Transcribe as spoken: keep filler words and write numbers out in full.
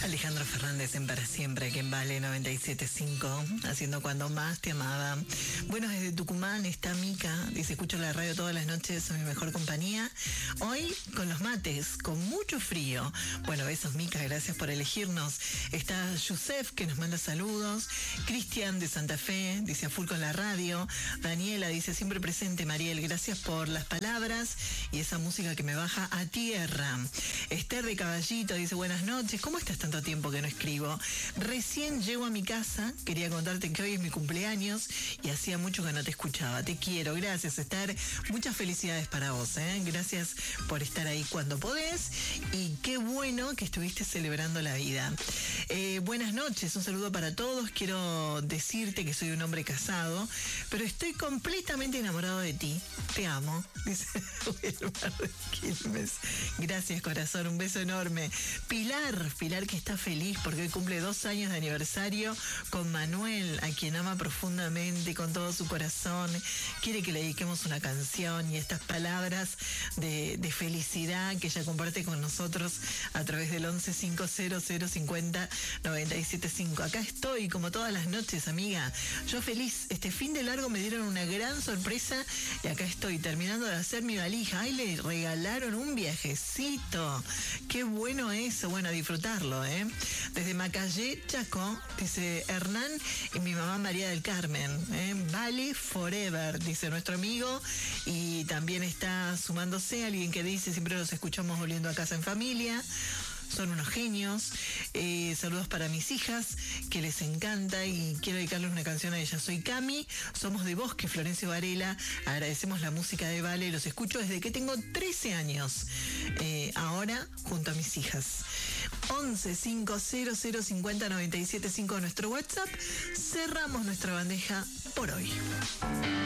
Alejandro Fernández en Para Siempre, que en Vale noventa y siete punto cinco, haciendo Cuando Más Te Amaba. Bueno, desde Tucumán está Mica, dice, escucho la radio todas las noches, son mi mejor compañía. Hoy con los mates, con mucho frío. Bueno, besos Mica, gracias por elegirnos. Está Yusef, que nos manda saludos. Cristian de Santa Fe, dice, a full con la radio. Daniela dice, siempre presente, Mariel, gracias por las palabras y esa música que me baja a tierra. Esther de Caballito dice, buenas noches, ¿cómo estás? Tanto tiempo que no escribo. Recién llego a mi casa, quería contarte que hoy es mi cumpleaños y hacía mucho que no te escuchaba. Te quiero, gracias Esther, muchas felicidades para vos, ¿eh? Gracias por estar ahí cuando podés y qué bueno que estuviste celebrando la vida. Eh, buenas noches, un saludo para todos. Quiero decirte que soy un hombre casado, pero estoy completamente enamorado de ti. Te amo, dice Wilmar de Quilmes. Gracias, corazón, un beso enorme. Pilar, Pilar que está feliz porque hoy cumple dos años de aniversario con Manuel, a quien ama profundamente con todo su corazón. Quiere que le dediquemos una canción y estas palabras de, de felicidad que ella comparte con nosotros a través del once cinco cero cero cincuenta noventa y siete cinco. Acá estoy como todas las noches, amiga. Yo feliz. Este fin de largo me dieron una gran sorpresa y acá estoy terminando de hacer mi valija. Ay, le regalaron un viajecito. Qué bueno eso. Bueno, a disfrutarlo, ¿eh? Desde Macallé, Chaco, dice Hernán y mi mamá María del Carmen. ¿eh? Vale Forever, dice nuestro amigo. Y también está sumándose alguien que dice, siempre los escuchamos volviendo a casa en familia. Son unos genios. Eh, saludos para mis hijas, que les encanta y quiero dedicarles una canción a ellas. Soy Cami, somos de Bosque, Florencio Varela. Agradecemos la música de Vale, los escucho desde que tengo trece años. Eh, ahora, junto a mis hijas. once cinco cero cero cincuenta noventa y siete cinco nuestro WhatsApp. Cerramos nuestra bandeja por hoy.